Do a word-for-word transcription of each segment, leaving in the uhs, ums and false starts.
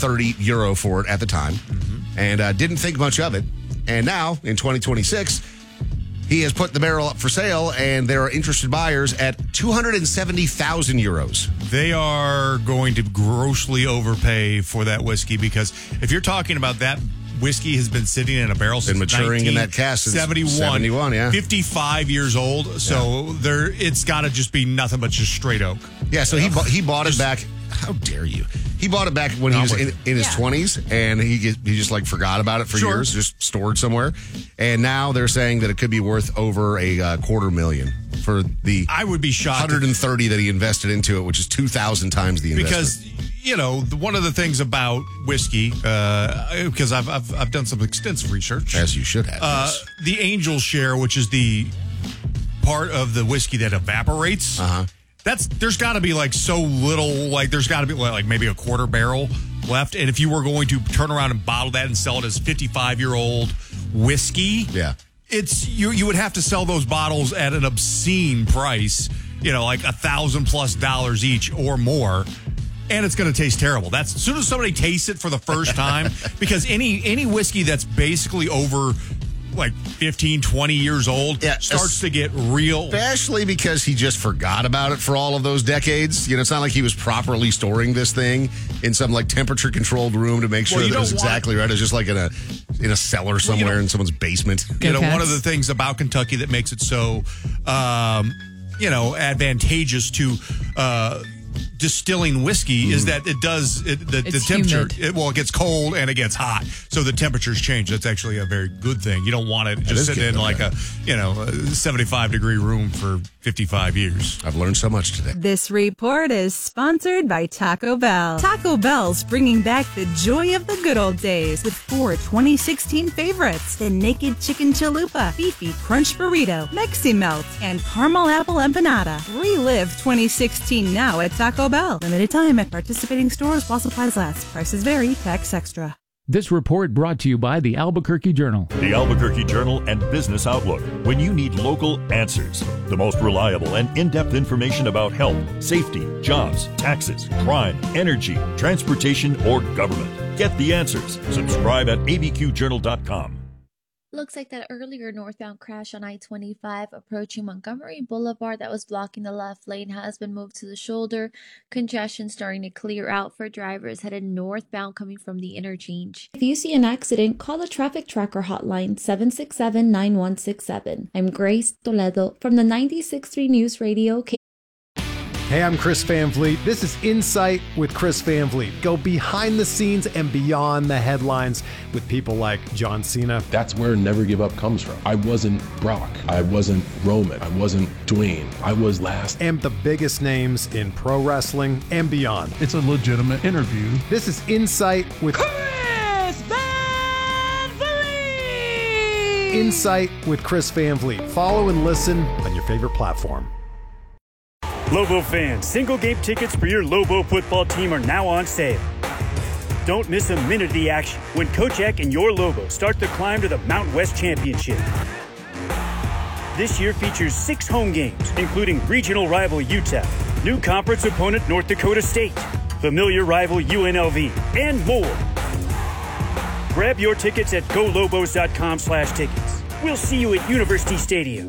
thirty euro for it at the time, mm-hmm. and uh, didn't think much of it. And now, in twenty twenty-six, he has put the barrel up for sale, and there are interested buyers at two hundred seventy thousand euros. They are going to grossly overpay for that whiskey, because if you're talking about that whiskey has been sitting in a barrel since been maturing in that cask since seventy-one, seventy-one, yeah. fifty-five years old. So yeah. there, it's got to just be nothing but just straight oak. Yeah, so he, bu- he bought just, it back. How dare you? He bought it back when he was in, in his yeah. twenties, and he he just like forgot about it for sure. years, just stored somewhere. And now they're saying that it could be worth over a uh, quarter million for the I would be shocked one hundred thirty that he invested into it, which is two thousand times the investment. Because, you know, one of the things about whiskey, uh, because I've, I've I've done some extensive research. As you should have. Uh, yes. The angel share, which is the part of the whiskey that evaporates. Uh-huh. That's there's got to be like so little, like there's got to be like maybe a quarter barrel left. And if you were going to turn around and bottle that and sell it as fifty-five year old whiskey, yeah, it's you you would have to sell those bottles at an obscene price, you know, like a thousand plus dollars each or more. And it's going to taste terrible. That's as soon as somebody tastes it for the first time, because any any whiskey that's basically over like fifteen, twenty years old yeah, starts to get real. Especially because he just forgot about it for all of those decades. You know, it's not like he was properly storing this thing in some like temperature controlled room to make sure well, that it was exactly right. It was just like in a in a cellar somewhere well, you know, in someone's basement. You know, one of the things about Kentucky that makes it so, um, you know, advantageous to uh, distilling whiskey mm. is that it does it, the, the temperature it, well it gets cold and it gets hot, so the temperatures change. That's actually a very good thing. You don't want it just sitting in like a you know a seventy-five degree room for fifty-five years. I've learned so much today. This report is sponsored by Taco Bell. Taco Bell's bringing back the joy of the good old days with four twenty sixteen favorites: the Naked Chicken Chalupa, Beefy Crunch Burrito, Mexi Melt, and Caramel Apple Empanada. Relive twenty sixteen now at Taco Bell. Limited time at participating stores while supplies last. Prices vary. Tax extra. This report brought to you by the Albuquerque Journal. The Albuquerque Journal and Business Outlook. When you need local answers, the most reliable and in-depth information about health, safety, jobs, taxes, crime, energy, transportation, or government. Get the answers. Subscribe at a b q journal dot com. Looks like that earlier northbound crash on I twenty-five approaching Montgomery Boulevard that was blocking the left lane has been moved to the shoulder. Congestion starting to clear out for drivers headed northbound coming from the interchange. If you see an accident, call the Traffic Tracker hotline seven six seven, nine one six seven. I'm Grace Toledo from the ninety-six point three News Radio. Hey, I'm Chris Van Vliet. This is Insight with Chris Van Vliet. Go behind the scenes and beyond the headlines with people like John Cena. That's where Never Give Up comes from. I wasn't Brock. I wasn't Roman. I wasn't Dwayne. I was last. And the biggest names in pro wrestling and beyond. It's a legitimate interview. This is Insight with Chris Van Vliet. Insight with Chris Van Vliet. Follow and listen on your favorite platform. Lobo fans, single game tickets for your Lobo football team are now on sale. Don't miss a minute of the action when Coach Eck and your Lobo start the climb to the Mountain West Championship. This year features six home games, including regional rival U T E P, new conference opponent North Dakota State, familiar rival U N L V, and more. Grab your tickets at go lobos dot com slash tickets. We'll see you at University Stadium.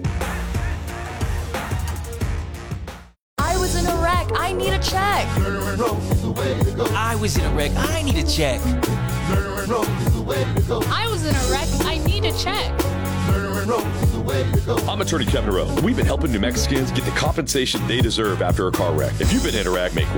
I need a check. I was in a wreck. I need a check. I was in a wreck. I need a check. I'm attorney Kevin Rowe. We've been helping New Mexicans get the compensation they deserve after a car wreck. If you've been in a wreck, make